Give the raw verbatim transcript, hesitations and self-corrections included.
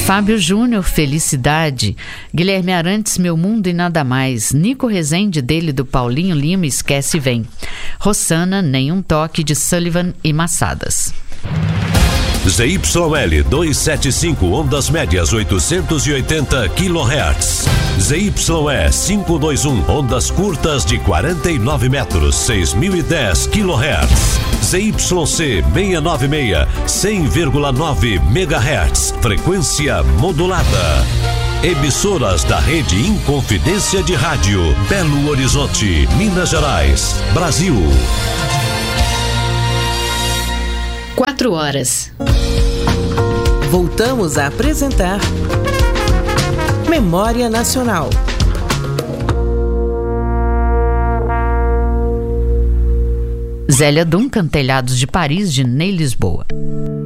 Fábio Júnior, Felicidade. Guilherme Arantes, Meu Mundo e Nada Mais. Nico Rezende, dele do Paulinho Lima, Esquece e Vem. Rossana, Nenhum Toque, de Sullivan e Massadas. Z Y L duzentos e setenta e cinco, ondas médias oitocentos e oitenta quilohertz. Z Y E quinhentos e vinte e um, ondas curtas de quarenta e nove metros, seis mil e dez quilohertz. Z Y C seiscentos e noventa e seis, cem vírgula nove megahertz, frequência modulada. Emissoras da Rede Inconfidência de Rádio, Belo Horizonte, Minas Gerais, Brasil. Quatro horas. Voltamos a apresentar Memória Nacional. Zélia Duncan, Telhados de Paris, de Ney Lisboa.